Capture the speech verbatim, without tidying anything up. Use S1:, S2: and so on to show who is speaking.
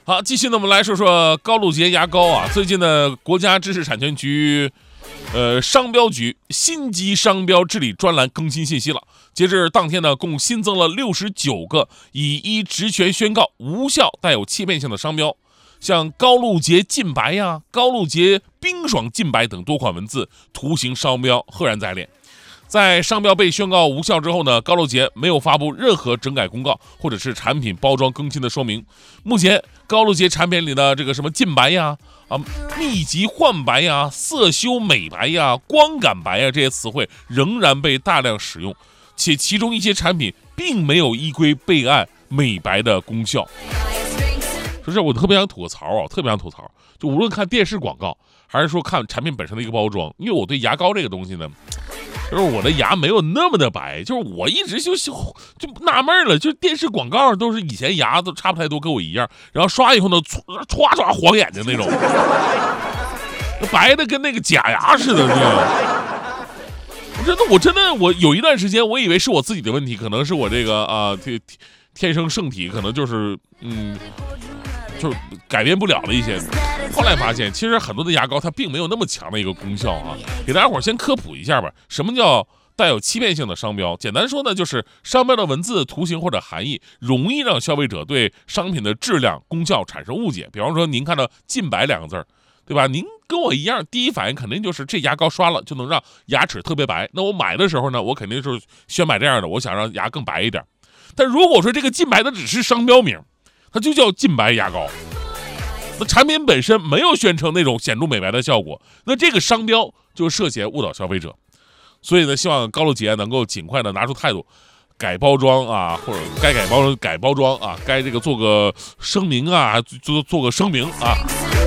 S1: 好，继续呢，我们来说说高露洁牙膏啊。最近呢，国家知识产权局、呃商标局新机商标治理专栏更新信息了。截至当天呢，共新增了六十九个已依职权宣告无效、带有欺骗性的商标，像高露洁净白呀、高露洁冰爽净白等多款文字、图形商标赫然在列。在商标被宣告无效之后呢，高露洁没有发布任何整改公告或者是产品包装更新的说明。目前高露洁产品里的这个什么净白呀、啊密集焕白呀、色修美白呀、光感白呀这些词汇仍然被大量使用，且其中一些产品并没有依规备案美白的功效。说是我特别想吐个槽啊，特别想吐槽，就无论看电视广告还是说看产品本身的一个包装，因为我对牙膏这个东西呢，就是我的牙没有那么的白，就是我一直就就纳闷了，就是电视广告都是以前牙都差不太多，跟我一样，然后刷以后呢，唰唰晃眼睛那种，白的跟那个假牙似的。我真的，我真的，我有一段时间我以为是我自己的问题，可能是我这个啊，天天生圣体，可能就是嗯，就是改变不了的一些。后来发现，其实很多的牙膏它并没有那么强的一个功效啊。给大家伙先科普一下吧，什么叫带有欺骗性的商标？简单说呢，就是商标的文字、图形或者含义容易让消费者对商品的质量、功效产生误解。比方说，您看到净白两个字儿，对吧？您跟我一样，第一反应肯定就是这牙膏刷了就能让牙齿特别白。那我买的时候呢，我肯定是选买这样的，我想让牙更白一点。但如果说这个净白的只是商标名，它就叫净白牙膏，那产品本身没有宣称那种显著美白的效果，那这个商标就涉嫌误导消费者。所以呢，希望高露洁能够尽快的拿出态度，改包装啊，或者该改包改包装啊，该这个做个声明啊，做做个声明啊。